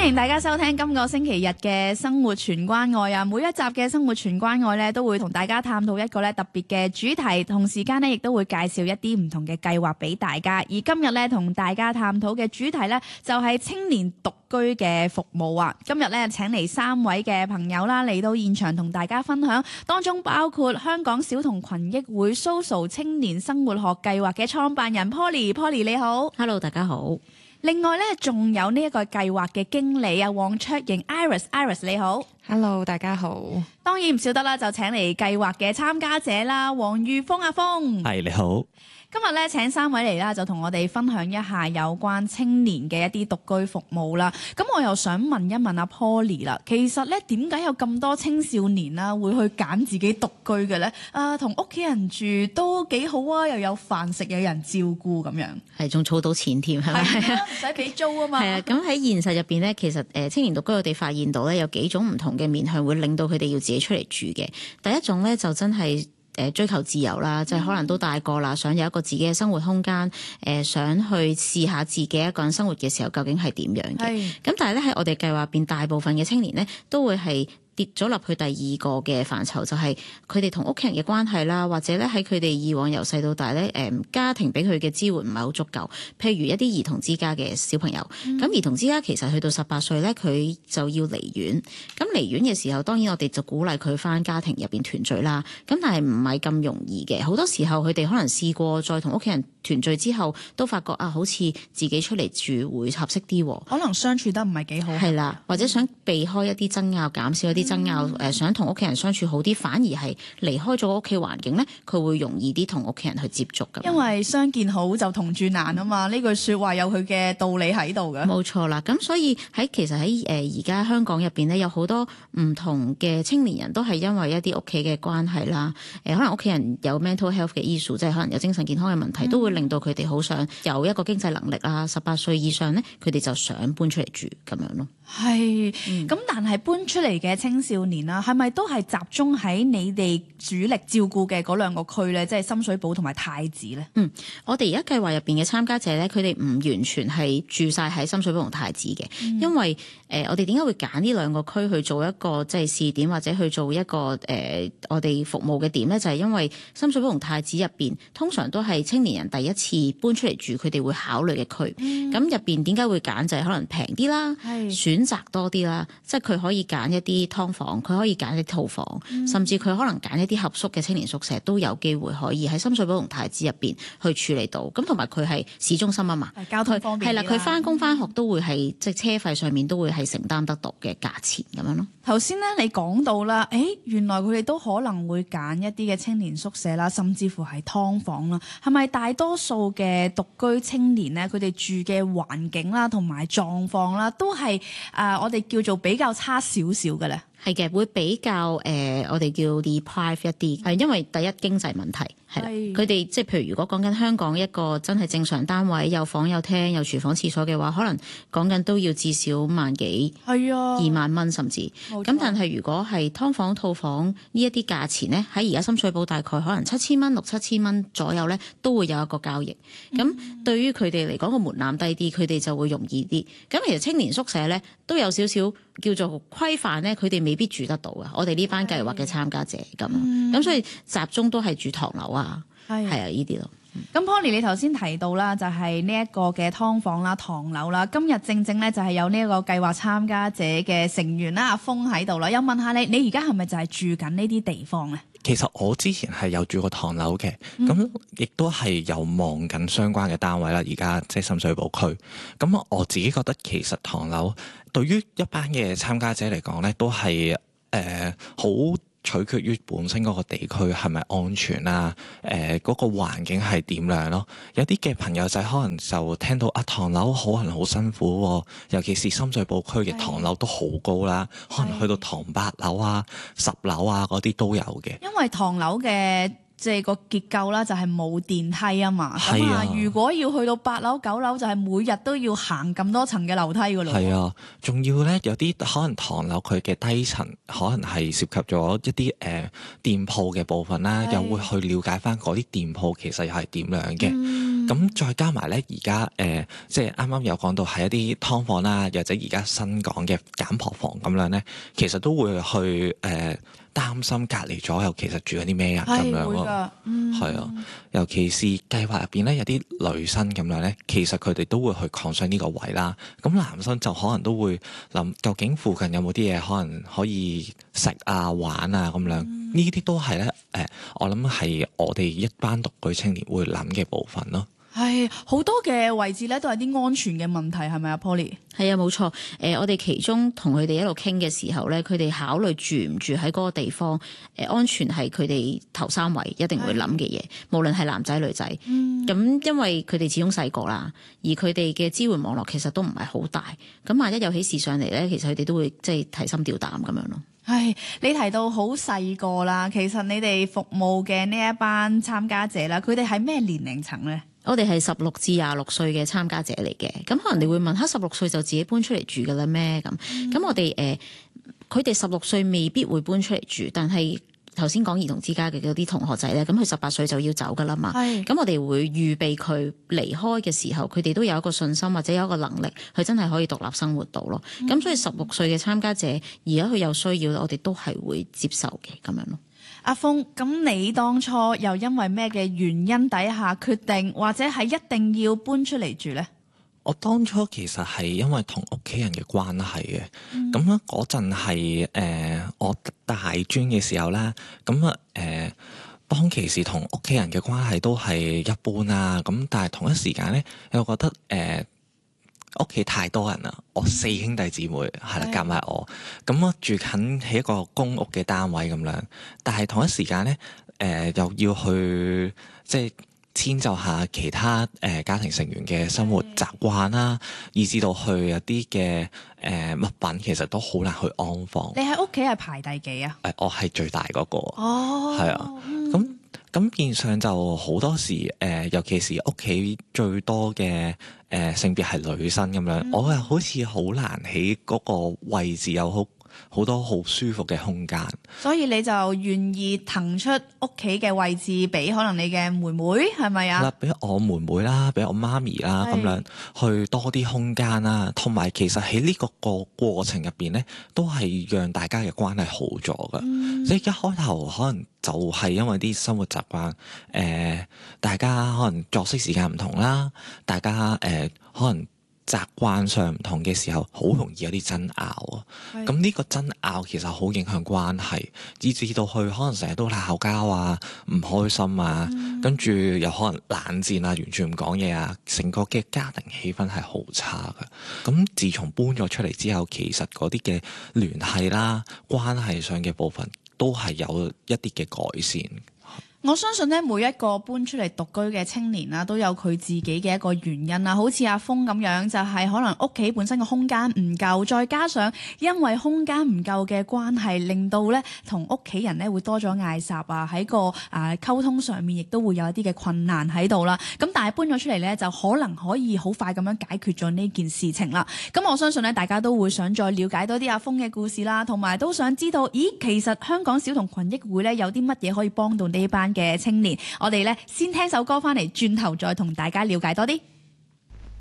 歡迎大家收聽今個星期日嘅生活全關愛啊！每一集嘅生活全關愛咧，都會同大家探討一個咧特別嘅主題，同時間咧亦都會介紹一啲唔同嘅計劃俾大家。而今日咧同大家探討嘅主題咧就係青年獨居嘅服務啊！今日咧請嚟3位嘅朋友啦嚟到現場同大家分享，當中包括香港小童群益會 SOSO 青年生活學計劃嘅創辦人 Polly 你好。 Hello， 大家好。 另外咧，仲有呢一個計劃嘅經理啊，黃卓瑩 Iris 你好。 Hello， 大家好。 當然唔少得啦，就請嚟計劃嘅參加者啦，黃裕峰阿峰。 係，你好。 今日咧請3位嚟啦，就同我哋分享一下有關青年嘅一啲獨居服務啦。咁我又想問一問阿 Polly 啦，其實咧點解有咁多青少年啦會去揀自己獨居嘅咧？同屋企人住都幾好啊，又有飯食，有人照顧咁樣。 係仲儲到錢添，係咪？ 係啊，唔使俾租啊嘛。 係啊，咁喺現實入邊咧，其實青年獨居我哋發現到咧有幾種唔同嘅面向，會令到佢哋要自己出嚟住嘅。第一種咧就真係追求自由啦，就係可能都大個啦，想有一個自己嘅生活空間，想去試下自己一個人生活嘅時候究竟係點樣嘅。咁但係咧喺我哋計劃入邊，大部分嘅青年咧都會係跌咗落去第二個嘅範疇，就係佢哋同屋企人嘅關係啦，或者咧喺佢哋以往由細到大咧，家庭俾佢嘅支援唔係好足夠。譬如一啲兒童之家嘅小朋友，咁兒童之家其實去到18歲咧，佢就要離院。咁離院嘅時候，當然我哋就鼓勵佢返家庭入邊團聚啦。咁但係唔係咁容易嘅，好多時候佢哋可能試過再同屋企人團聚之後，都發覺好似自己出嚟住會合適啲， 可能相處得唔係幾好。 係啦，或者想避開一啲爭拗，減少一啲爭拗，想同屋企人相處好啲，反而係離開咗屋企環境咧，佢會容易啲同屋企人去接觸咁。 因為相見好就同住難啊嘛，呢句説話有佢嘅道理喺度嘅。 冇錯啦，咁所以其實喺而家香港入邊咧，有好多唔同嘅青年人都係因為一啲屋企嘅關係啦，可能屋企人有 mental health 嘅 issue， 即係可能有精神健康嘅問題，都會令到佢哋好想有一個經濟能力啦。18歲以上咧，佢哋就想搬出嚟住咁樣咯。 係，咁但係搬出嚟嘅青少年啦，係咪都係集中喺你哋主力照顧嘅嗰2個區咧，即係深水埗同埋太子咧？ 我哋而家計劃入邊嘅參加者咧，佢哋唔完全係住晒喺深水埗同太子嘅，因為我哋點解會揀呢2個區去做一個即係試點，或者去做一個我哋服務嘅點咧？就係因為深水埗同太子入邊通常都係青年人第一次搬出嚟住，佢哋會考慮嘅區。咁入邊點解會揀就係可能平啲啦，選擇多啲啦，即係佢可以揀一啲劏房，佢可以揀一啲套房，甚至佢可能揀一啲合宿嘅青年宿舍，都有機會可以喺深水埗同太子入邊去處理到。咁同埋佢係市中心啊嘛， 交通方便。 係啦，佢返工返學都會係即係車費上面都會係承擔得到嘅價錢咁樣咯。 頭先咧你講到啦，原來佢哋都可能會揀一啲嘅青年宿舍啦，甚至乎係劏房啦。係咪大多數嘅獨居青年咧，佢哋住嘅環境啦同埋狀況啦，都係我哋叫做比較差少少嘅咧？ 係嘅，會比較我哋叫 deprive 一啲，係因為第一經濟問題係啦，佢哋即係譬如如果講緊香港一個真係正常單位，有房有廳有廚房廁所嘅話，可能講緊都要至少萬幾，係啊，2萬蚊甚至。咁但係如果係劏房套房呢一啲價錢咧，喺而家深水埗大概可能7000蚊、6-7千蚊左右咧，都會有一個交易。咁對於佢哋嚟講個門檻低啲，佢哋就會容易啲。咁其實青年宿舍咧都有少少叫做規範咧，佢哋未必住得到嘅。我哋呢班計劃嘅參加者咁，所以集中都係住唐樓啊，係啊呢啲咯。 咁 Polly 你頭先提到啦，就係呢一個嘅劏房啦、唐樓啦，今日正正咧就係有呢一個計劃參加者嘅成員啦，阿峰喺度啦。有問下你而家係咪就係住緊呢啲地方咧？ 其實我之前係有住過唐樓嘅，咁亦都係有望緊相關嘅單位啦。而家即係深水埗區，咁我自己覺得其實唐樓對於一班嘅參加者嚟講咧，都係好取決於本身嗰個地區係咪安全啊，嗰個環境係點樣咯。有啲嘅朋友仔可能就聽到唐樓可能好辛苦喎，尤其是深水埗區嘅唐樓都好高啦，可能去到唐8樓啊、10樓啊嗰啲都有嘅。 因為唐樓嘅即係個結構啦，就係冇電梯啊嘛。咁啊，如果要去到8樓、9樓，就係每日都要行咁多層嘅樓梯㗎咯。係啊， 仲要咧有啲可能唐樓佢嘅低層可能係涉及咗一啲店鋪嘅部分啦，又會去了解翻嗰啲店鋪其實又係點樣嘅。 咁再加埋咧，而家即係啱啱有講到係一啲劏房啦，或者而家新講嘅簡樸房咁樣咧，其實都會去擔心隔離左右其實住緊啲咩人咁樣咯。係啊，尤其是計劃入邊咧有啲女生咁樣咧，其實佢哋都會去 concern 呢個位啦。咁男生就可能都會諗，究竟附近有冇啲嘢可能可以食啊、玩啊咁樣？呢啲都係咧我諗係我哋一班獨居青年會諗嘅部分咯。 係好多嘅位置咧，都係啲安全嘅問題，係咪啊 Polly？ 係啊，冇錯。我哋其中同佢哋一路傾嘅時候咧，佢哋考慮住唔住喺嗰個地方，安全係佢哋頭三位一定會諗嘅嘢，無論係男仔女仔。咁因為佢哋始終細個啦，而佢哋嘅支援網絡其實都唔係好大。咁萬一有起事上嚟咧，其實佢哋都會即係提心吊膽咁樣咯。 係，你提到好細個啦，其實你哋服務嘅呢一班參加者啦，佢哋係咩年齡層咧？ 我哋係16至26歲嘅參加者嚟嘅，咁可能你會問下16歲就自己搬出嚟住㗎啦咩？咁我哋佢哋16歲未必會搬出嚟住，但係頭先講兒童之家嘅嗰啲同學仔咧，咁佢18歲就要走㗎啦嘛。咁我哋會預備佢離開嘅時候，佢哋都有一個信心或者有一個能力，佢真係可以獨立生活到咯。咁所以16歲嘅參加者，而家佢有需要，我哋都係會接受嘅咁樣咯。 阿峰，咁你當初又因為咩嘅原因底下決定，或者係一定要搬出嚟住呢？ 我當初其實係因為同屋企人嘅關係嘅，咁咧嗰陣係我大專嘅時候啦，咁當其時同屋企人嘅關係都係一般啦，咁但係同一時間咧，又覺得屋企太多人啦，我4兄弟姊妹係啦，夾埋我，咁我住緊喺一個公屋嘅單位咁樣，但係同一時間咧，又要去即係遷就下其他家庭成員嘅生活習慣啦，以至到去有啲嘅物品其實都好難去安放。 你喺屋企係排第幾啊？ 我係最大嗰個，係啊，咁變相就好多時尤其是屋企最多嘅性別係女生咁樣，我又好似好難喺嗰個位置有好多好舒服嘅空間， 所以你就願意騰出屋企嘅位置俾可能你嘅妹妹係咪啊？ 俾我妹妹啦，俾我媽咪啦，咁樣去多啲空間啦，同埋其實喺呢個過程入邊咧，都係讓大家嘅關係好咗噶。即係一開頭可能就係因為啲生活習慣，大家可能作息時間唔同啦，大家可能習慣上唔同嘅時候，好容易有啲爭拗啊！咁呢個爭拗其實好影響關係，以至到去可能成日都鬧交啊、唔開心啊，跟住又可能冷戰啊、完全唔講嘢啊，成個嘅家庭氣氛係好差㗎。咁自從搬咗出嚟之後，其實嗰啲嘅聯繫啦、關係上嘅部分都係有一啲嘅改善。 我相信咧，每一個搬出嚟獨居嘅青年啦，都有佢自己嘅一個原因啦。好似阿峰咁樣，就係可能屋企本身嘅空間唔夠，再加上因為空間唔夠嘅關係，令到咧同屋企人咧會多咗嗌霎啊，喺個溝通上面亦都會有一啲嘅困難喺度啦。咁但係搬咗出嚟咧，就可能可以好快咁樣解決咗呢件事情啦。咁我相信咧，大家都會想再了解多啲阿峰嘅故事啦，同埋都想知道，咦，其實香港小童群益會咧有啲乜嘢可以幫到呢班嘅青年。我哋咧先聽首歌翻嚟，轉頭再同大家了解多啲。